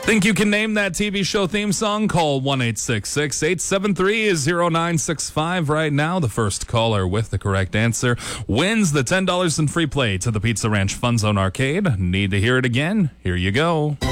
Think you can name that TV show theme song? Call 1-866-873-0965 right now. The first caller with the correct answer wins the $10 in free play to the Pizza Ranch Fun Zone Arcade. Need to hear it again? Here you go.